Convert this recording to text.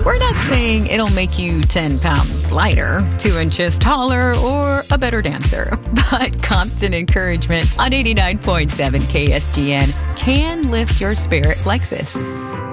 We're not saying it'll make you 10 pounds lighter, 2 inches taller, or a better dancer, but constant encouragement on 89.7 KSGN can lift your spirit like this.